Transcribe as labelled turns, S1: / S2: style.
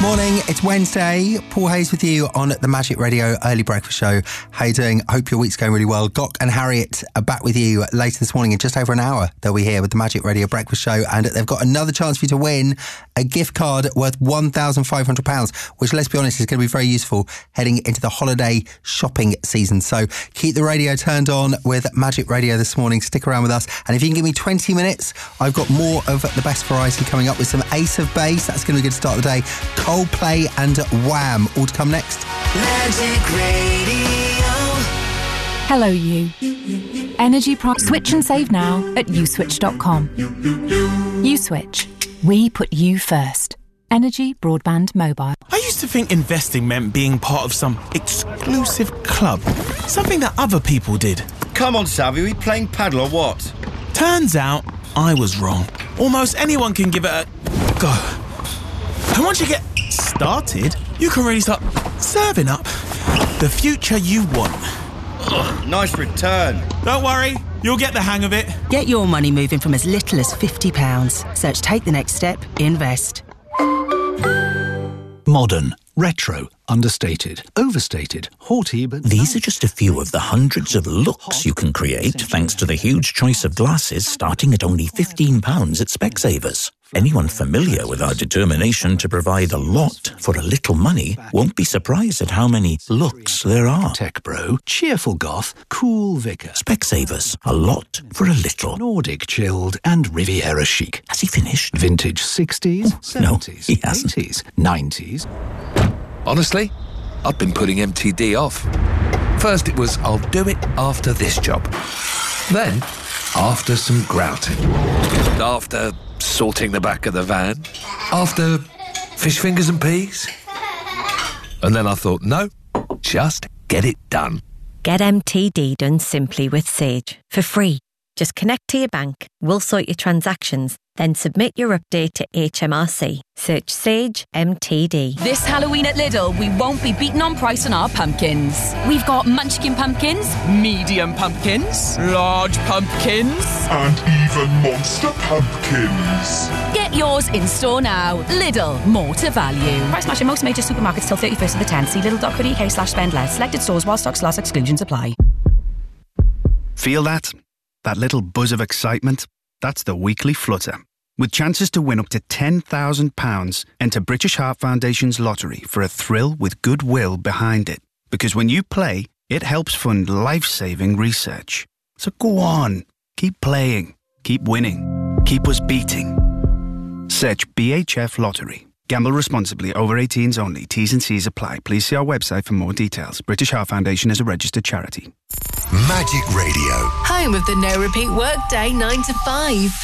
S1: Morning, it's Wednesday. Paul Hayes with you on the Magic Radio Early Breakfast Show. How you doing? Hope your week's going really well. Gok and Harriet are back with you later this morning in just over an hour. They'll be here with the Magic Radio Breakfast Show, and they've got another chance for you to win a gift card worth £1,500, which, let's be honest, is going to be very useful heading into the holiday shopping season. So keep the radio turned on with Magic Radio this morning. Stick around with us. And if you can give me 20 minutes, I've got more of the best variety coming up with some Ace of Base. That's going to be a good start of the day. Coldplay and Wham! All to come next.
S2: Magic Radio.
S3: Hello, you. Energy price. Switch and save now at uswitch.com. Uswitch. We put you first. Energy Broadband Mobile.
S4: I used to think investing meant being part of some exclusive club. Something that other people did.
S5: Come on, Savvy, are we playing paddle or what?
S4: Turns out I was wrong. Almost anyone can give it a go. And once you get started, you can really start serving up the future you want.
S5: Ugh, nice return.
S4: Don't worry, you'll get the hang of it.
S6: Get your money moving from as little as £50. Search Take the Next Step, Invest.
S7: Modern, retro, understated, overstated, haughty, but...
S8: These are just a few of the hundreds of looks you can create thanks to the huge choice of glasses starting at only £15 at Specsavers. Anyone familiar with our determination to provide a lot for a little money won't be surprised at how many looks there are.
S7: Tech bro, cheerful goth, cool vicar.
S8: Specsavers, a lot for a little.
S7: Nordic chilled and Riviera chic.
S8: Has he finished?
S7: Vintage 60s, 70s,
S8: no, he hasn't.
S7: 80s, 90s.
S9: Honestly, I've been putting MTD off. First it was, I'll do it after this job. Then, after some grouting. After sorting the back of the van. After fish fingers and peas. And then I thought, no, just get it done.
S10: Get MTD done simply with Sage for free. Just connect to your bank, we'll sort your transactions, then submit your update to HMRC. Search Sage MTD.
S11: This Halloween at Lidl, we won't be beaten on price on our pumpkins. We've got munchkin pumpkins, medium pumpkins, large pumpkins,
S12: and even monster pumpkins.
S11: Get yours in store now. Lidl, more to value.
S13: Price match in most major supermarkets till 31st of the 10th. See lidl.co.uk/spend less. Selected stores while stocks last. Exclusions apply.
S14: Feel that? That little buzz of excitement? That's the weekly flutter. With chances to win up to £10,000, enter British Heart Foundation's lottery for a thrill with goodwill behind it. Because when you play, it helps fund life-saving research. So go on, keep playing, keep winning, keep us beating. Search BHF Lottery. Gamble responsibly. Over 18s only. T's and C's apply. Please see our website for more details. British Heart Foundation is a registered charity.
S2: Magic Radio.
S15: Home of the no repeat workday 9 to 5.